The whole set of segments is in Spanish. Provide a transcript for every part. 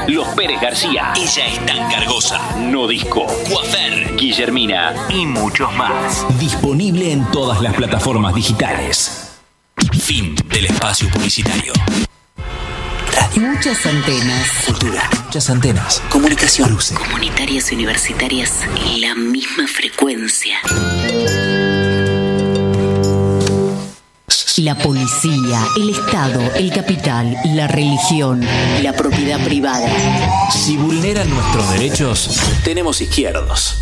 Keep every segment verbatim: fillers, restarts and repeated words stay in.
Carvajal, Los Pérez García, Ella es tan cargosa, Nodisco, Coafer, Guillermina y muchos más. Disponible en todas las plataformas digitales. Fin del espacio publicitario. Radio. Muchas antenas. Cultura. Muchas antenas. Comunicación. Cruce. Comunitarias y universitarias en la misma frecuencia. La policía, el Estado, el capital, la religión, la propiedad privada. Si vulneran nuestros derechos, tenemos izquierdos.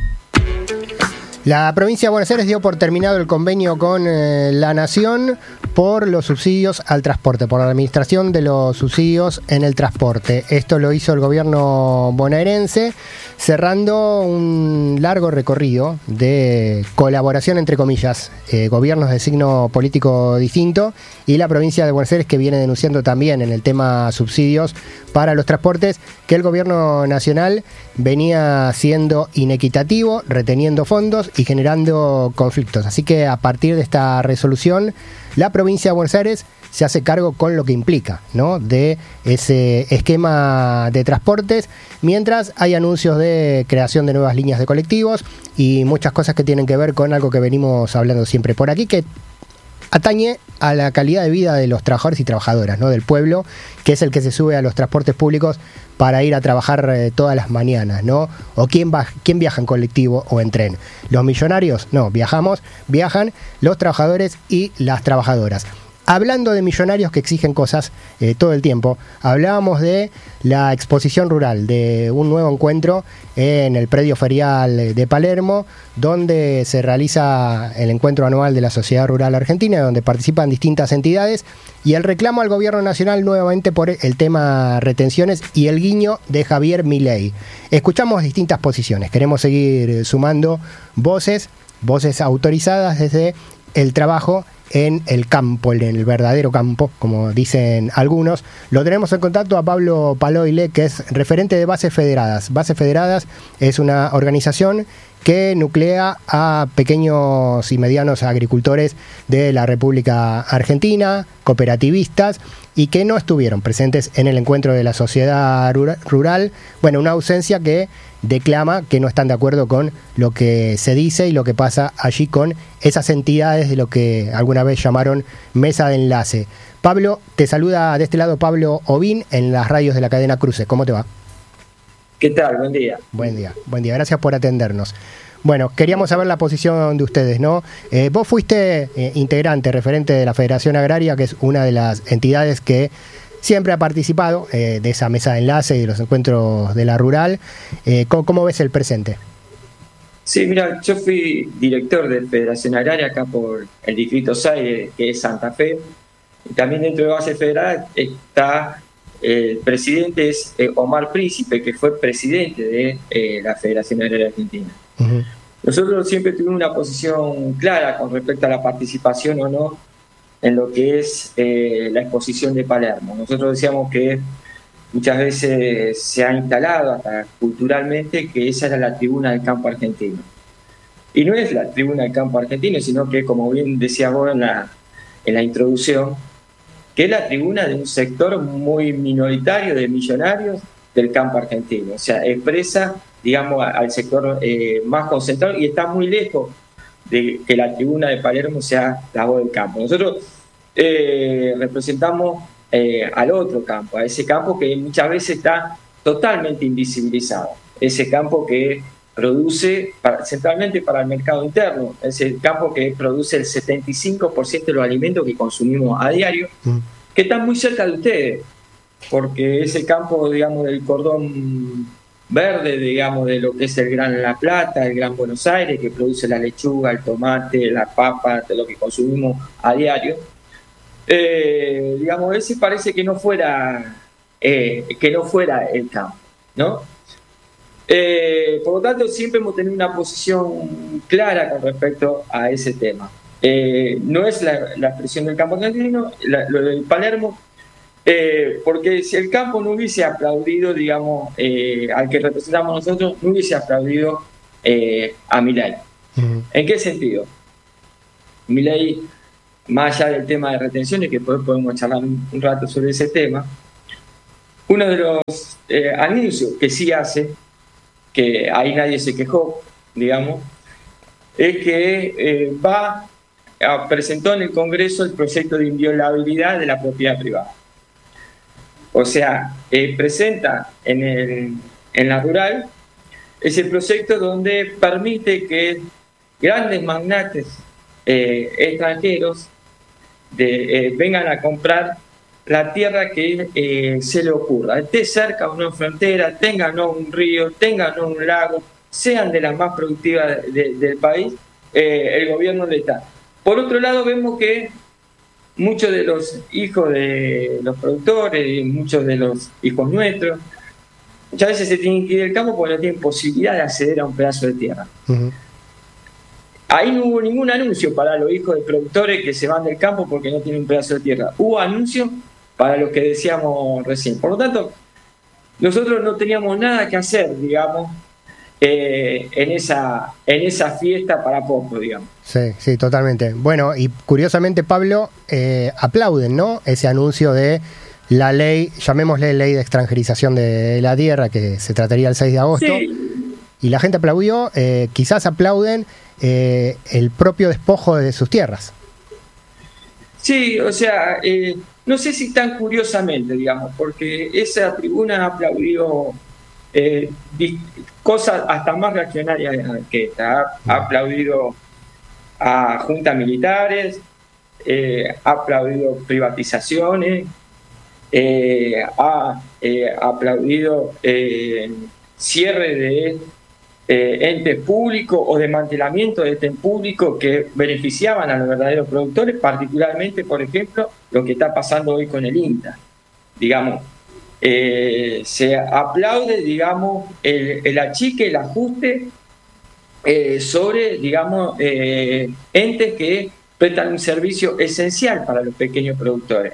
La provincia de Buenos Aires dio por terminado el convenio con eh, la Nación por los subsidios al transporte, por la administración de los subsidios en el transporte. Esto lo hizo el gobierno bonaerense, cerrando un largo recorrido de colaboración, entre comillas, eh, gobiernos de signo político distinto y la provincia de Buenos Aires, que viene denunciando también en el tema subsidios para los transportes que el gobierno nacional venía siendo inequitativo, reteniendo fondos y generando conflictos. Así que a partir de esta resolución, la provincia de Buenos Aires se hace cargo con lo que implica, ¿no?, de ese esquema de transportes, mientras hay anuncios de creación de nuevas líneas de colectivos y muchas cosas que tienen que ver con algo que venimos hablando siempre por aquí, que atañe a la calidad de vida de los trabajadores y trabajadoras, ¿no?, del pueblo, que es el que se sube a los transportes públicos para ir a trabajar eh, todas las mañanas, ¿no? O quién, va, quién viaja en colectivo o en tren. Los millonarios, no, viajamos, viajan los trabajadores y las trabajadoras. Hablando de millonarios que exigen cosas eh, todo el tiempo, hablábamos de la exposición rural, de un nuevo encuentro en el predio ferial de Palermo, donde se realiza el encuentro anual de la Sociedad Rural Argentina, donde participan distintas entidades, y el reclamo al gobierno nacional nuevamente por el tema retenciones y el guiño de Javier Milei. Escuchamos distintas posiciones, queremos seguir sumando voces, voces autorizadas desde el trabajo en el campo, en el verdadero campo, como dicen algunos. Lo tenemos en contacto a Pablo Paloile, que es referente de Bases Federadas. Bases Federadas es una organización que nuclea a pequeños y medianos agricultores de la República Argentina, cooperativistas, y que no estuvieron presentes en el encuentro de la sociedad rural. Bueno, una ausencia que declama que no están de acuerdo con lo que se dice y lo que pasa allí con esas entidades de lo que alguna vez llamaron mesa de enlace. Pablo, te saluda de este lado Pablo Ovín en las radios de la cadena Cruce. ¿Cómo te va? ¿Qué tal? Buen día. Buen día, buen día. Gracias por atendernos. Bueno, queríamos saber la posición de ustedes, ¿no? Eh, vos fuiste eh, integrante, referente de la Federación Agraria, que es una de las entidades que siempre ha participado eh, de esa mesa de enlace y de los encuentros de la rural. Eh, ¿cómo, ¿Cómo ves el presente? Sí, mira, yo fui director de Federación Agraria acá por el Distrito seis, que es Santa Fe. Y también dentro de Base Federal está el presidente, es eh, Omar Príncipe, que fue presidente de eh, la Federación Agraria Argentina. Uh-huh. Nosotros siempre tuvimos una posición clara con respecto a la participación o no en lo que es eh, la exposición de Palermo. Nosotros decíamos que muchas veces se ha instalado hasta culturalmente que esa era la tribuna del campo argentino. Y no es la tribuna del campo argentino, sino que, como bien decía vos en la, en la introducción, que es la tribuna de un sector muy minoritario de millonarios del campo argentino. O sea, expresa, digamos, al sector eh, más concentrado y está muy lejos de que la tribuna de Palermo sea la voz del campo. Nosotros eh, representamos eh, al otro campo, a ese campo que muchas veces está totalmente invisibilizado, ese campo que produce para, centralmente para el mercado interno, ese campo que produce el setenta y cinco por ciento de los alimentos que consumimos a diario, mm. que están muy cerca de ustedes, porque es el campo, digamos, del cordón verde, digamos, de lo que es el Gran La Plata, el Gran Buenos Aires, que produce la lechuga, el tomate, la papa, de lo que consumimos a diario. Eh, digamos, ese parece que no fuera eh, que no fuera el campo, ¿no? Eh, por lo tanto, siempre hemos tenido una posición clara con respecto a ese tema. Eh, no es la, la expresión del campo argentino, la, lo del Palermo, eh, porque si el campo no hubiese aplaudido, digamos, eh, al que representamos nosotros, no hubiese aplaudido eh, a Milei. Uh-huh. ¿En qué sentido? Milei, más allá del tema de retenciones, que podemos charlar un, un rato sobre ese tema, uno de los eh, anuncios que sí hace, que ahí nadie se quejó, digamos, es que eh, va a, presentó en el Congreso el proyecto de inviolabilidad de la propiedad privada. O sea, eh, presenta en, el, en la rural ese proyecto donde permite que grandes magnates eh, extranjeros de, eh, vengan a comprar la tierra que eh, se le ocurra, esté cerca o no frontera, tenga o no un río, tenga o no un lago, sean de las más productivas de, de, del país, eh, el gobierno le está. Por otro lado, vemos que muchos de los hijos de los productores y muchos de los hijos nuestros muchas veces se tienen que ir del campo porque no tienen posibilidad de acceder a un pedazo de tierra. Uh-huh. Ahí no hubo ningún anuncio para los hijos de productores que se van del campo porque no tienen un pedazo de tierra. Hubo anuncio para lo que decíamos recién. Por lo tanto, nosotros no teníamos nada que hacer, digamos, eh, en esa en esa fiesta para poco, digamos. Sí, sí, totalmente. Bueno, y curiosamente, Pablo, eh, aplauden, ¿no?, ese anuncio de la ley, llamémosle ley de extranjerización de la tierra, que se trataría el seis de agosto. Sí. Y la gente aplaudió, eh, quizás aplauden eh, el propio despojo de sus tierras. Sí, o sea, eh, no sé si tan curiosamente, digamos, porque esa tribuna aplaudió eh, cosas hasta más reaccionarias que esta. Ha, ha aplaudido a juntas militares, eh, ha aplaudido privatizaciones, eh, ha eh, aplaudido eh, cierre de eh, entes públicos o desmantelamiento de entes públicos que beneficiaban a los verdaderos productores, particularmente, por ejemplo, lo que está pasando hoy con el INTA. Digamos, eh, se aplaude, digamos, el, el achique, el ajuste eh, sobre, digamos, eh, entes que prestan un servicio esencial para los pequeños productores.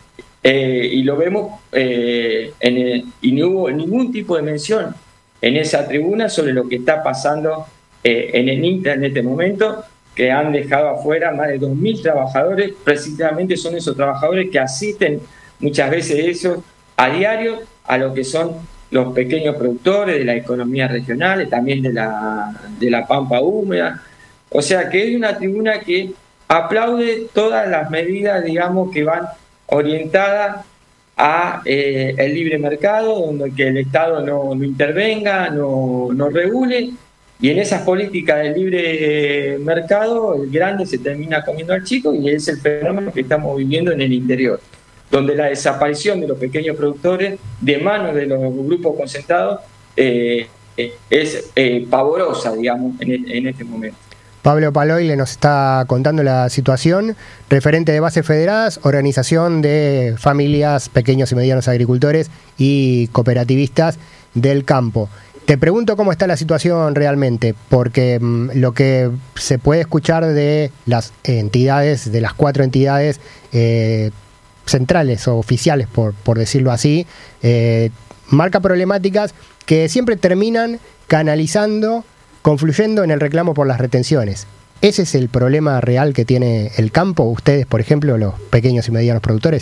Eh, y lo vemos, eh, en el, y no hubo ningún tipo de mención en esa tribuna sobre lo que está pasando eh, en el INTA en este momento, que han dejado afuera más de dos mil trabajadores. Precisamente son esos trabajadores que asisten muchas veces esos a diario a lo que son los pequeños productores de la economía regional, también de la, de la pampa húmeda. O sea que es una tribuna que aplaude todas las medidas, digamos, que van orientada a eh, el libre mercado, donde que el Estado no, no intervenga, no, no regule, y en esas políticas del libre eh, mercado el grande se termina comiendo al chico, y es el fenómeno que estamos viviendo en el interior, donde la desaparición de los pequeños productores de manos de los grupos concentrados eh, eh, es eh, pavorosa, digamos, en, en este momento. Pablo Paloile nos está contando la situación, referente de Bases Federadas, organización de familias, pequeños y medianos agricultores y cooperativistas del campo. Te pregunto cómo está la situación realmente, porque mmm, lo que se puede escuchar de las entidades, de las cuatro entidades eh, centrales o oficiales, por, por decirlo así, eh, marca problemáticas que siempre terminan canalizando, confluyendo en el reclamo por las retenciones. ¿Ese es el problema real que tiene el campo, ustedes, por ejemplo, los pequeños y medianos productores?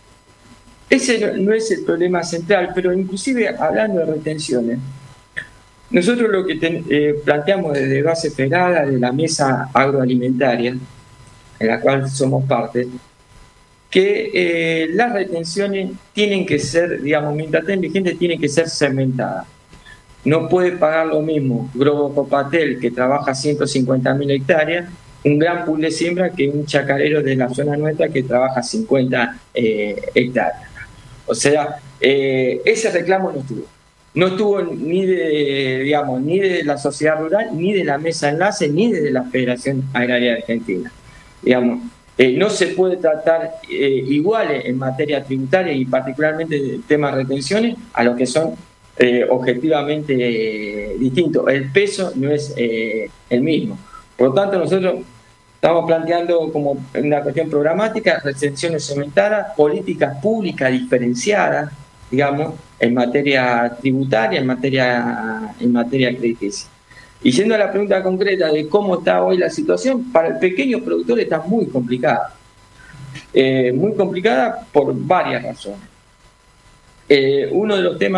Ese no, no es el problema central, pero inclusive hablando de retenciones, nosotros lo que ten, eh, planteamos desde Bases Federadas, de la mesa agroalimentaria, en la cual somos parte, que eh, las retenciones tienen que ser, digamos, mientras estén vigentes, tienen que ser segmentadas. No puede pagar lo mismo Globo Copatel, que trabaja ciento cincuenta mil hectáreas, un gran pool de siembra, que un chacarero de la zona nuestra que trabaja cincuenta eh, hectáreas. O sea, eh, ese reclamo no estuvo. No estuvo ni de, digamos, ni de la sociedad rural, ni de la mesa enlace, ni de la Federación Agraria Argentina. Digamos, eh, no se puede tratar eh, iguales en materia tributaria y particularmente el tema de retenciones a lo que son Eh, objetivamente eh, distinto. El peso no es eh, el mismo. Por lo tanto, nosotros estamos planteando como una cuestión programática retenciones segmentadas, políticas públicas diferenciadas, digamos, en materia tributaria, en materia, en materia crediticia. Y yendo a la pregunta concreta de cómo está hoy la situación, para el pequeño productor está muy complicada. Eh, muy complicada por varias razones. Eh, uno de los temas